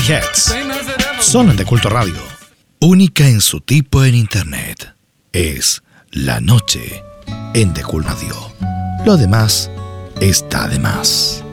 Heads. Son en De Culto Radio. Única en su tipo en internet. Es La Noche en De Culto Radio. Lo demás está de más.